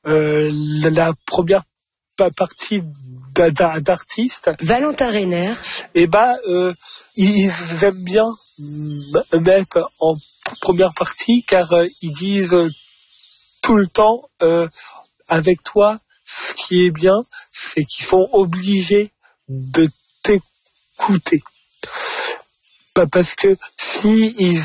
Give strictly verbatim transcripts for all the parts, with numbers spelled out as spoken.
euh, la, la première partie d'artistes. Valentin Reiner. Et bah, euh, ils aiment bien mettre en première partie car euh, ils disent euh, tout le temps euh, avec toi, ce qui est bien, c'est qu'ils sont obligés de t'écouter. Bah, parce que si ils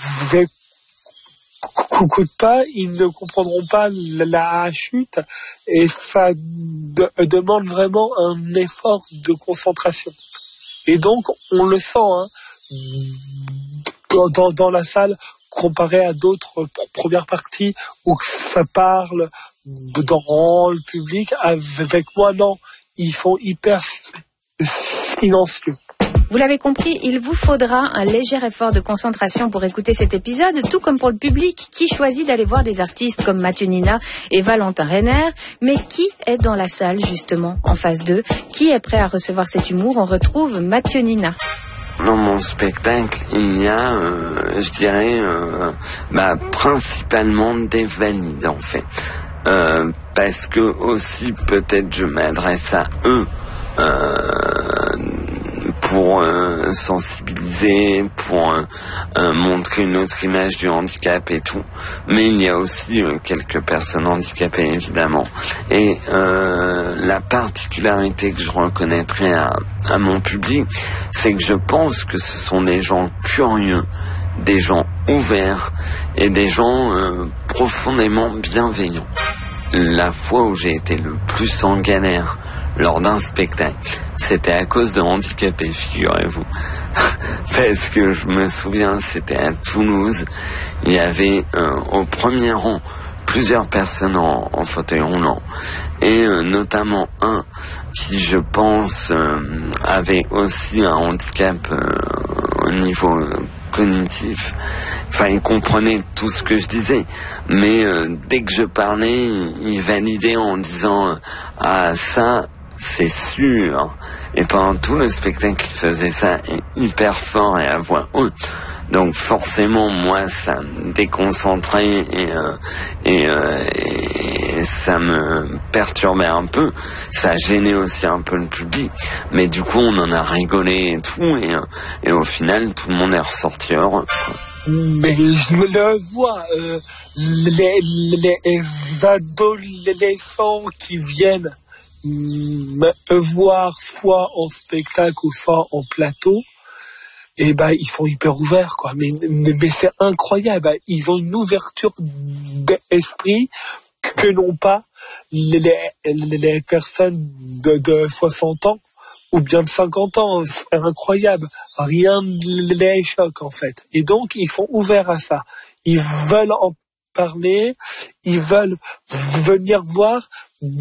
n'écoutent pas, ils ne comprendront pas la, la chute et ça de, demande vraiment un effort de concentration. Et donc, on le sent hein, dans, dans, dans la salle comparé à d'autres premières parties où ça parle de, dans le public. Avec moi, non, ils sont hyper silencieux. Vous l'avez compris, il vous faudra un léger effort de concentration pour écouter cet épisode, tout comme pour le public qui choisit d'aller voir des artistes comme Mathieu Nina et Valentin Reiner. Mais qui est dans la salle, justement, en face d'eux? Qui est prêt à recevoir cet humour? On retrouve Mathieu Nina. Dans mon spectacle, il y a, euh, je dirais, euh, bah, principalement des valides, en fait. Euh, parce que aussi, peut-être, je m'adresse à eux. Euh, pour euh, sensibiliser, pour euh, euh, montrer une autre image du handicap et tout. Mais il y a aussi euh, quelques personnes handicapées, évidemment. Et euh, la particularité que je reconnaîtrais à, à mon public, c'est que je pense que ce sont des gens curieux, des gens ouverts et des gens euh, profondément bienveillants. La fois où j'ai été le plus en galère lors d'un spectacle, c'était à cause de handicapés, figurez-vous. Parce que je me souviens, c'était à Toulouse, il y avait euh, au premier rang plusieurs personnes en, en fauteuil roulant, et euh, notamment un qui, je pense, euh, avait aussi un handicap euh, au niveau euh, cognitif. Enfin, il comprenait tout ce que je disais, mais euh, dès que je parlais, il validait en disant euh, « Ah, ça, c'est sûr ». Et pendant tout le spectacle, il faisait ça hyper fort et à voix haute. Donc forcément, moi, ça me déconcentrait et, euh, et, euh, et ça me perturbait un peu. Ça gênait aussi un peu le public. Mais du coup, on en a rigolé et tout. Et, et au final, tout le monde est ressorti heureux, quoi. Mais je le vois, euh, les, les adolescents qui viennent me voir soit en spectacle ou soit en plateau, et ben ils sont hyper ouverts, quoi. Mais, mais, mais c'est incroyable, ils ont une ouverture d'esprit que n'ont pas les, les, les personnes de, de soixante ans ou bien de cinquante ans. C'est incroyable, rien ne les choque en fait. Et donc ils sont ouverts à ça, ils veulent en parler, ils veulent venir voir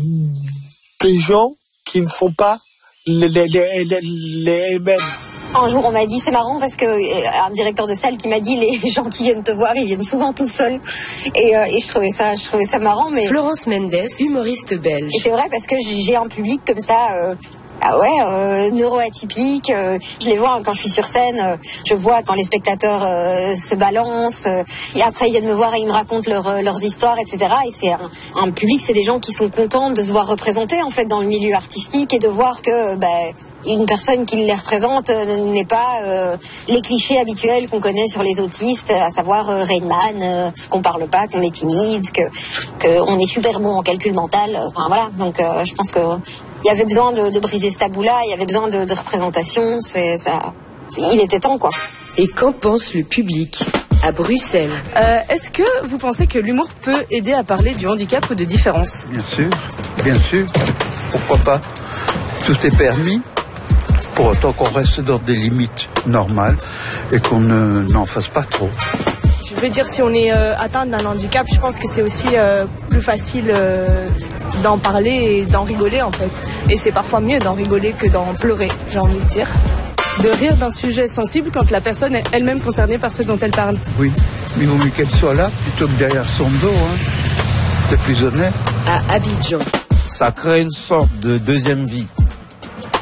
des gens qui ne sont pas les, les, les, les, les mêmes. Un jour, on m'a dit, c'est marrant parce que euh, un directeur de salle qui m'a dit, les gens qui viennent te voir, ils viennent souvent tout seuls. Et, euh, et je trouvais ça, je trouvais ça marrant. Mais Florence Mendes, humoriste belge. Et c'est vrai parce que j'ai un public comme ça. Euh, Ah ouais, euh, neuroatypique, euh, je les vois quand je suis sur scène, euh, je vois quand les spectateurs euh, se balancent, euh, et après ils viennent me voir et ils me racontent leur, euh, leurs histoires, et cetera. Et c'est un, un public, c'est des gens qui sont contents de se voir représentés en fait dans le milieu artistique et de voir que bah, une personne qui les représente euh, n'est pas euh, les clichés habituels qu'on connaît sur les autistes, à savoir euh, Rain Man, euh, qu'on parle pas, qu'on est timide, que, que on est super bon en calcul mental. Enfin voilà, donc euh, je pense que il y avait besoin de, de briser ce tabou-là, il y avait besoin de, de représentation, c'est ça. Il était temps, quoi. Et qu'en pense le public à Bruxelles? euh, Est-ce que vous pensez que l'humour peut aider à parler du handicap ou de différence? Bien sûr, bien sûr. Pourquoi pas? Tout est permis, pour autant qu'on reste dans des limites normales et qu'on ne, n'en fasse pas trop. Je veux dire, si on est euh, atteint d'un handicap, je pense que c'est aussi euh, plus facile euh, d'en parler et d'en rigoler en fait. Et c'est parfois mieux d'en rigoler que d'en pleurer, j'ai envie de dire. De rire d'un sujet sensible quand la personne est elle-même concernée par ce dont elle parle. Oui, mais il vaut mieux qu'elle soit là plutôt que derrière son dos, hein. C'est plus honnête. À Abidjan. Ça crée une sorte de deuxième vie.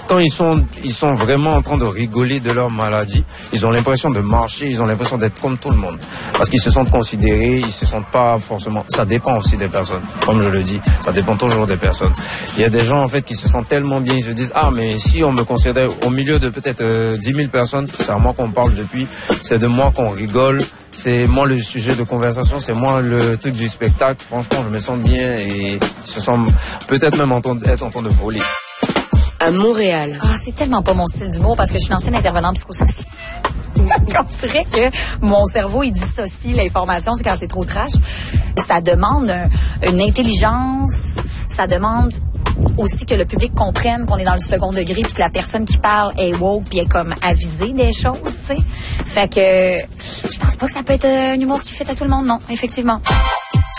quand ils sont, ils sont vraiment en train de rigoler de leur maladie, ils ont l'impression de marcher, ils ont l'impression d'être comme tout le monde. Parce qu'ils se sentent considérés, ils se sentent pas forcément, ça dépend aussi des personnes. Comme je le dis, ça dépend toujours des personnes. Il y a des gens, en fait, qui se sentent tellement bien, ils se disent, ah, mais si on me considère au milieu de peut-être euh, dix mille personnes, c'est à moi qu'on parle depuis, c'est de moi qu'on rigole, c'est moi le sujet de conversation, c'est moi le truc du spectacle. Franchement, je me sens bien et je se sens peut-être même en train d'être en train de voler. À Montréal. Ah, c'est tellement pas mon style d'humour parce que je suis une ancienne intervenante psychosociale. On dirait que mon cerveau, il dissocie l'information, c'est quand c'est trop trash. Ça demande un, une intelligence, ça demande aussi que le public comprenne qu'on est dans le second degré puis que la personne qui parle est woke puis est comme avisée des choses, tu sais. Fait que je pense pas que ça peut être un humour qui fait à tout le monde, non, effectivement.